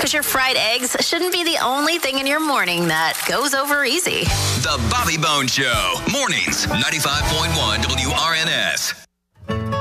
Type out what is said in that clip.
because your fried eggs shouldn't be the only thing in your morning that goes over easy. The Bobby Bones Show. Mornings, 95.1 WRNS.